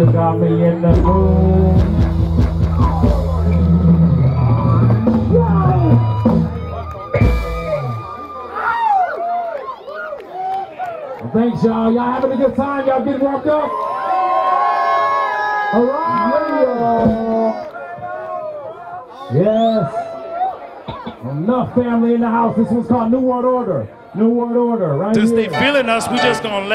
Got me in the mood. Thanks, y'all. Y'all having a good time? Y'all getting warmed up? All right. Yes. Enough family in the house. This one's called New World Order. New World Order, right Since here. they feeling us, we just gonna let